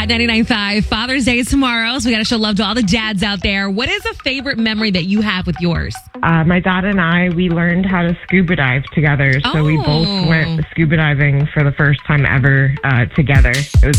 Hot 99.5. Father's Day is tomorrow, so we got to show love to all the dads out there. What is a favorite memory that you have with yours? My dad and I, we learned how to scuba dive together. So we both went scuba diving for the first time ever together. It was